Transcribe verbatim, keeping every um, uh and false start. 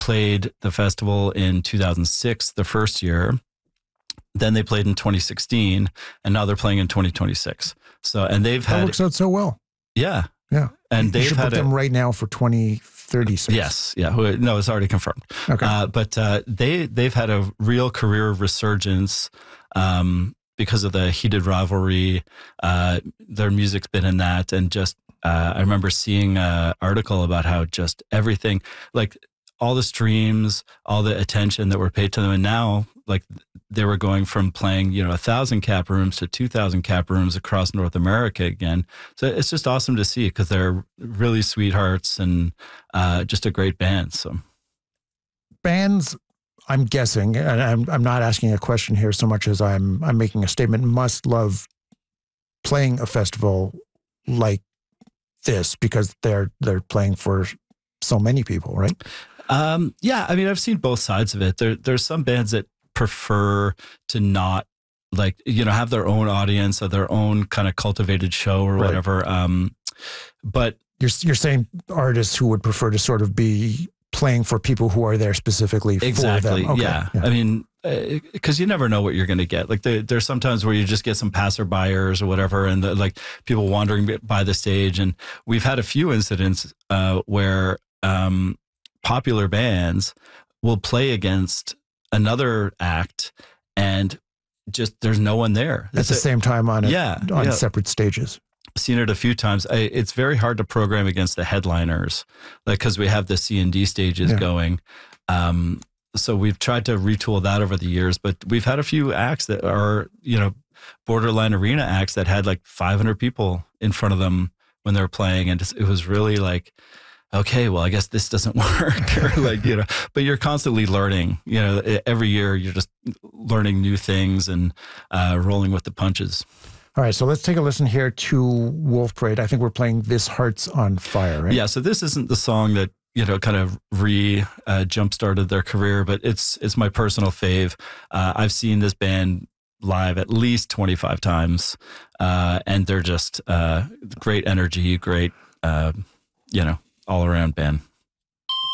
played the festival in two thousand six, the first year. Then they played in twenty sixteen, and now they're playing in twenty twenty-six. So, and they've had that works out so well. Yeah, yeah. And you they've should had put them right now for twenty thirty-six. Yes, yeah. No, it's already confirmed. Okay, uh, but uh, they they've had a real career resurgence um, because of the heated rivalry. Uh, their music's been in that, and just uh, I remember seeing an article about how just everything, like all the streams, all the attention that were paid to them, and now like they were going from playing, you know, a thousand cap rooms to two thousand cap rooms across North America again. So it's just awesome to see because they're really sweethearts and uh, just a great band. So bands, I'm guessing, and I'm I'm not asking a question here so much as I'm I'm making a statement, must love playing a festival like this because they're they're playing for so many people, right? Um, yeah, I mean, I've seen both sides of it. There, there's some bands that prefer to not like, you know, have their own audience or their own kind of cultivated show or Right. whatever. Um, but You're you're saying artists who would prefer to sort of be playing for people who are there specifically exactly, for them. Okay. yeah. I mean, because you never know what you're going to get. Like the, there's sometimes where you just get some passerbyers or whatever, and the, like people wandering by the stage. And we've had a few incidents uh, where um, popular bands will play against another act, and just there's no one there At the a, same time on a, yeah, on yeah. separate stages. Seen it a few times. I, it's very hard to program against the headliners, like because we have the C and D stages Yeah. going. Um, so we've tried to retool that over the years, but we've had a few acts that are, you know, borderline arena acts that had like five hundred people in front of them when they were playing, and it was really like, okay, well, I guess this doesn't work, or like, you know. But you're constantly learning. You know, every year you're just learning new things and uh, rolling with the punches. All right, so let's take a listen here to Wolf Parade. I think we're playing This Heart's on Fire, right? Yeah, so this isn't the song that, you know, kind of re uh, jump started their career, but it's it's my personal fave. Uh, I've seen this band live at least twenty-five times, uh, and they're just uh, great energy, great, uh, you know, all around band.